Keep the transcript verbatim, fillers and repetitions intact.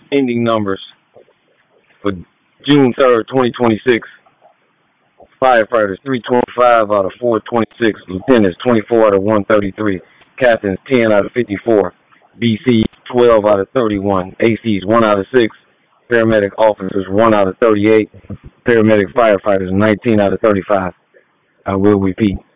ending numbers for June third, twenty twenty-six. Firefighters three twenty-five out of four twenty-six. Lieutenants twenty-four out of one thirty-three. Captains ten out of fifty-four. B C twelve out of thirty-one. A Cs one out of six. Paramedic officers one out of thirty-eight. Paramedic firefighters nineteen out of thirty-five. I will repeat.